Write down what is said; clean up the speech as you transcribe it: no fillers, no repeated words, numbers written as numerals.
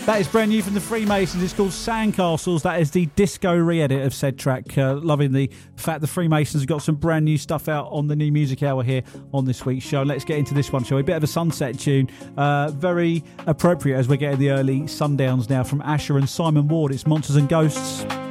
That is brand new from the Freemasons. It's called Sandcastles. That is the disco re-edit of said track. Loving the fact the Freemasons have got some brand new stuff out on the New Music Hour here on this week's show. Let's get into this one, shall we? A bit of a sunset tune. Very appropriate as we're getting the early sundowns now from Asher and Simon Ward. It's Monsters and Ghosts.